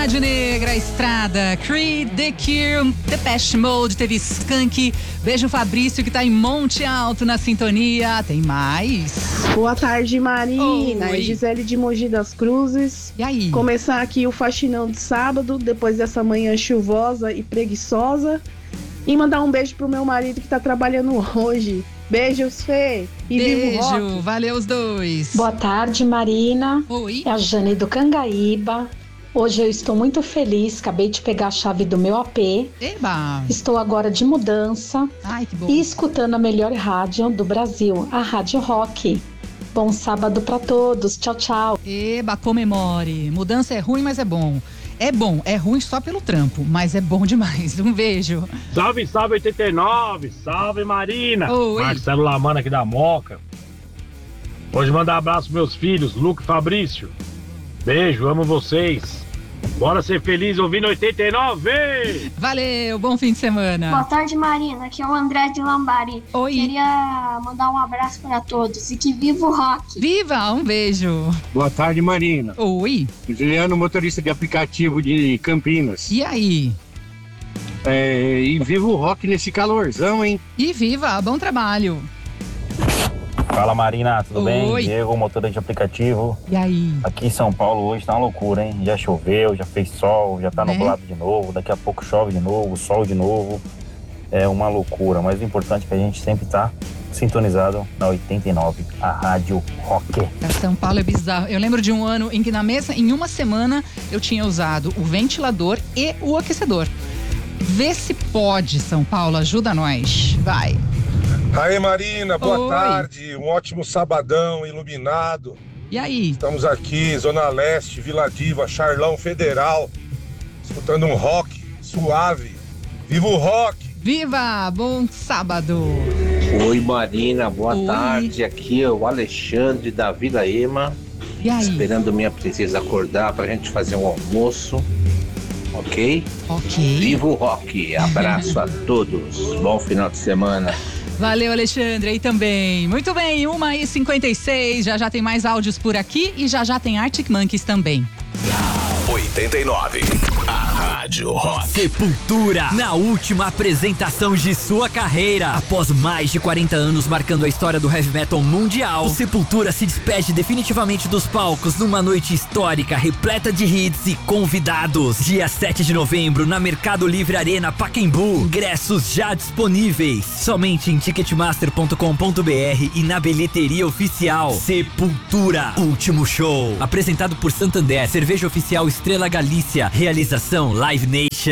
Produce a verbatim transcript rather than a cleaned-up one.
Cidade Negra, Estrada, Creed, The Cure, Depeche Mode, teve Skank. Beijo Fabrício que tá em Monte Alto na sintonia. Tem mais? Boa tarde, Marina. Oi. É Gisele de Mogi das Cruzes. E aí? Começar aqui o faxinão de sábado, depois dessa manhã chuvosa e preguiçosa. E mandar um beijo pro meu marido que tá trabalhando hoje. Beijos, Fê. E viva o rock. Beijo, valeu os dois. Boa tarde, Marina. Oi. É a Jane do Cangaíba. Hoje eu estou muito feliz, acabei de pegar a chave do meu A P. Eba. Estou agora de mudança. Ai, que bom. E escutando a melhor rádio do Brasil, a Rádio Rock. Bom sábado pra todos. Tchau, tchau. Eba, comemore. Mudança é ruim, mas é bom. É bom, é ruim só pelo trampo, mas é bom demais. Um beijo. Salve, salve oitenta e nove, salve Marina. Oi. Marcelo Lamana aqui da Moca. Hoje mandar abraço pros meus filhos, Luca e Fabrício. Beijo, amo vocês. Bora ser feliz ouvindo oitenta e nove! Valeu, bom fim de semana. Boa tarde, Marina. Aqui é o André de Lambari. Oi. Queria mandar um abraço para todos e que viva o rock. Viva, um beijo. Boa tarde, Marina. Oi. Juliano, motorista de aplicativo de Campinas. E aí? É, e viva o rock nesse calorzão, hein? E viva, bom trabalho. Fala Marina, tudo Oi. bem? Diego, motorista de aplicativo. E aí? Aqui em São Paulo hoje tá uma loucura, hein? Já choveu, já fez sol, já tá Né? nublado de novo, daqui a pouco chove de novo, sol de novo. É uma loucura, mas o importante é que a gente sempre tá sintonizado na oitenta e nove, a Rádio Rock. São Paulo é bizarro. Eu lembro de um ano em que na mesa, em uma semana, eu tinha usado o ventilador e o aquecedor. Vê se pode, São Paulo, ajuda nós. Vai. Aí, Marina, boa Oi. tarde. Um ótimo sabadão iluminado. E aí? Estamos aqui, Zona Leste, Vila Diva, Charlão Federal, escutando um rock suave. Viva o rock! Viva! Bom sábado! Oi, Marina, boa Oi. tarde. Aqui é o Alexandre da Vila Ema. E aí? Esperando minha princesa acordar pra gente fazer um almoço. Ok? Ok. Viva o rock! Abraço a todos. Bom final de semana. Valeu, Alexandre, aí também. Muito bem, uma e cinquenta e seis, já já tem mais áudios por aqui e já já tem Arctic Monkeys também. oitenta e nove, a Rádio Rock. Sepultura, na última apresentação de sua carreira. Após mais de quarenta anos marcando a história do heavy metal mundial, o Sepultura se despede definitivamente dos palcos numa noite histórica, repleta de hits e convidados. Dia sete de novembro, na Mercado Livre Arena Pacaembu. Ingressos já disponíveis. Somente em ticketmaster ponto com ponto b r e na bilheteria oficial. Sepultura, último show. Apresentado por Santander, cerveja oficial Estrela Galícia. Realização Live Nation.